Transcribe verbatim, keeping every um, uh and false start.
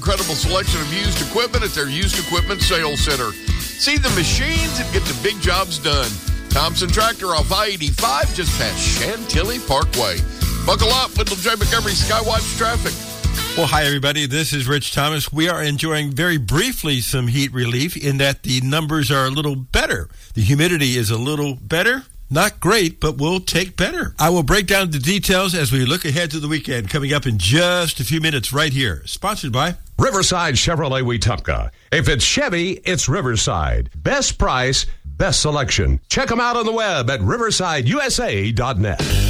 Incredible selection of used equipment at their used equipment sales center. See the machines and get the big jobs done. Thompson Tractor off I eighty-five just past Chantilly Parkway. Buckle up, Little J. McEvery Skywatch traffic. Well, hi, everybody. This is Rich Thomas. We are enjoying very briefly some heat relief in that the numbers are a little better. The humidity is a little better. Not great, but we'll take better. I will break down the details as we look ahead to the weekend, coming up in just a few minutes right here. Sponsored by Riverside Chevrolet Wetumpka. If it's Chevy, it's Riverside. Best price, best selection. Check them out on the web at riverside u s a dot net.